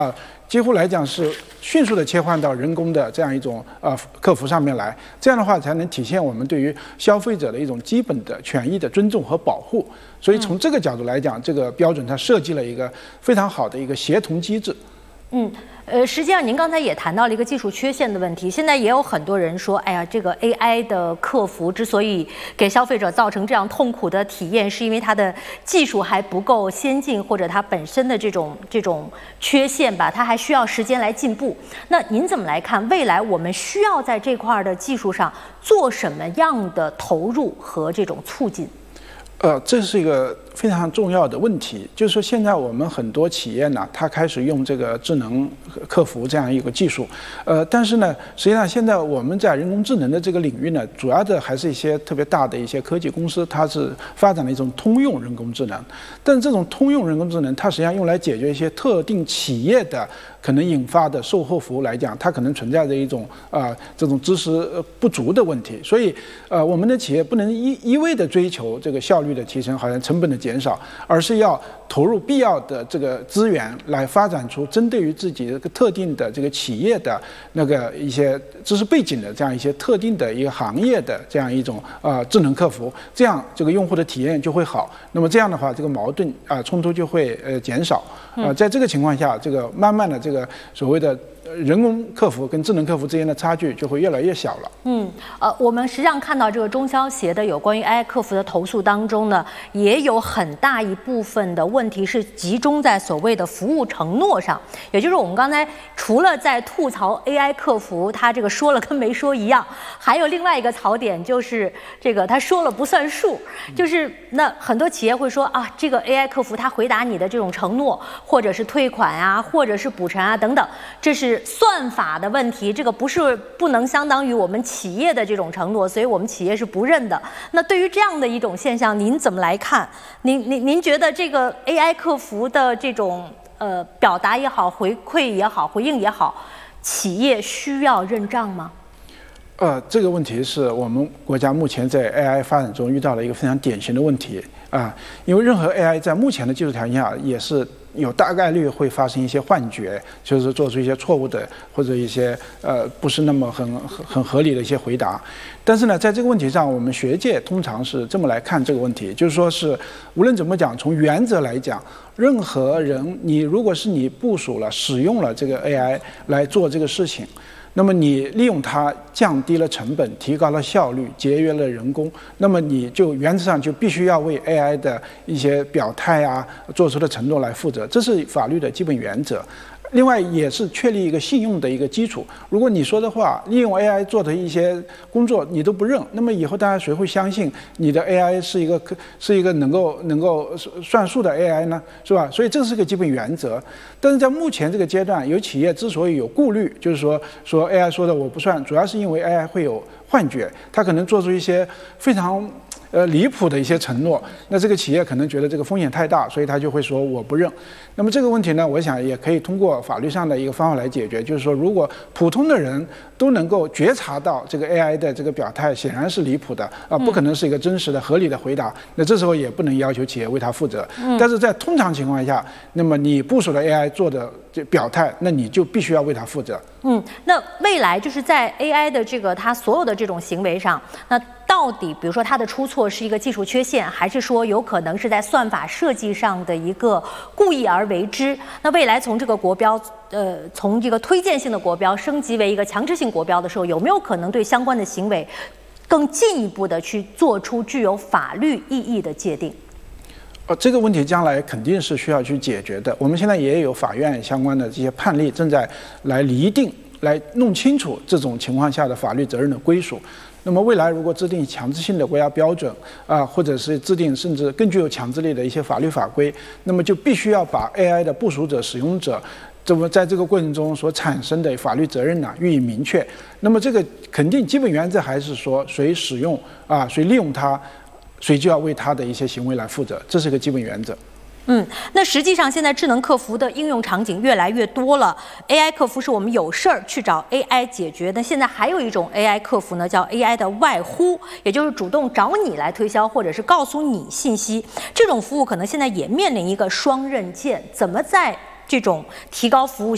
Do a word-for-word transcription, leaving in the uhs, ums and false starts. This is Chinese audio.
啊，几乎来讲是迅速的切换到人工的这样一种呃客服上面来，这样的话才能体现我们对于消费者的一种基本的权益的尊重和保护。所以从这个角度来讲，这个标准它设计了一个非常好的一个协同机制。 嗯，呃，实际上您刚才也谈到了一个技术缺陷的问题。现在也有很多人说，哎呀，这个 A I 的客服之所以给消费者造成这样痛苦的体验，是因为它的技术还不够先进，或者它本身的这种这种缺陷吧，它还需要时间来进步。那您怎么来看未来我们需要在这块的技术上做什么样的投入和这种促进？ 呃，这是一个非常重要的问题，就是说现在我们很多企业呢，它开始用这个智能客服这样一个技术，呃，但是呢，实际上现在我们在人工智能的这个领域呢，主要的还是一些特别大的一些科技公司，它是发展了一种通用人工智能，但这种通用人工智能，它实际上用来解决一些特定企业的可能引发的售后服务来讲，它可能存在着一种啊、呃、这种知识不足的问题，所以呃，我们的企业不能一一味的追求这个效率的提升，好像成本的减少，而是要投入必要的这个资源来发展出针对于自己这个特定的这个企业的那个一些知识背景的这样一些特定的一个行业的这样一种呃智能客服，这样这个用户的体验就会好。那么这样的话，这个矛盾啊、呃、冲突就会呃减少。啊、呃，在这个情况下，这个慢慢的这个所谓的人工客服跟智能客服之间的差距就会越来越小了。 嗯，呃，我们实际上看到这个中消协的有关于 A I 客服的投诉当中呢，也有很大一部分的问题是集中在所谓的服务承诺上，也就是我们刚才除了在吐槽 A I 客服，他这个说了跟没说一样，还有另外一个槽点就是这个他说了不算数，就是那很多企业会说啊，这个 A I 客服他回答你的这种承诺，或者是退款啊，或者是补偿啊等等，这是算法的问题，这个不是不能相当于我们企业的这种承诺，所以我们企业是不认的。那对于这样的一种现象，您怎么来看？您您您觉得这个 A I 客服的这种呃表达也好，回馈也好，回应也好，企业需要认账吗？ 呃，这个问题是我们国家目前在 A I 发展中遇到了一个非常典型的问题啊，因为任何 A I 在目前的技术条件下也是有大概率会发生一些幻觉，就是做出一些错误的或者一些呃不是那么很很很合理的一些回答。但是呢，在这个问题上，我们学界通常是这么来看这个问题，就是说是无论怎么讲，从原则来讲，任何人你如果是你部署了使用了这个 A I 来做这个事情，那么你利用它降低了成本，提高了效率，节约了人工，那么你就原则上就必须要为 A I 的一些表态啊、做出的承诺来负责，这是法律的基本原则。另外也是确立一个信用的一个基础。如果你说的话，利用 A I 做的一些工作你都不认，那么以后大家谁会相信你的 A I 是一个是一个能够能够算数的 A I 呢？是吧？所以这是个基本原则。但是在目前这个阶段，有企业之所以有顾虑，就是说说 A I 说的我不算，主要是因为 A I 会有幻觉，它可能做出一些非常呃离谱的一些承诺，那这个企业可能觉得这个风险太大，所以他就会说我不认。那么这个问题呢，我想也可以通过法律上的一个方法来解决，就是说如果普通的人都能够觉察到这个 A I 的这个表态显然是离谱的啊，不可能是一个真实的合理的回答，那这时候也不能要求企业为他负责。但是在通常情况下，那么你部署的 A I 做的这表态，那你就必须要为他负责。 嗯，那未来就是在 A I 的这个它所有的这种行为上，那到底比如说它的出错是一个技术缺陷，还是说有可能是在算法设计上的一个故意而为之？那未来从这个国标呃从这个推荐性的国标升级为一个强制性国标的时候，有没有可能对相关的行为更进一步的去做出具有法律意义的界定？ 呃，这个问题将来肯定是需要去解决的。我们现在也有法院相关的这些判例正在来厘定、来弄清楚这种情况下的法律责任的归属。那么未来如果制定强制性的国家标准啊、呃，或者是制定甚至更具有强制力的一些法律法规，那么就必须要把 A I 的部署者、使用者，这么在这个过程中所产生的法律责任呢予以明确。那么这个肯定基本原则还是说，谁使用啊，谁利用它，谁就要为他的一些行为来负责，这是个基本原则。 嗯，那实际上现在智能客服的应用场景越来越多了。A I 客服是我们有事儿去找 A I 解决，那现在还有一种 A I 客服呢，叫 A I 的外呼，也就是主动找你来推销，或者是告诉你信息。这种服务可能现在也面临一个双刃剑，怎么在这种提高服务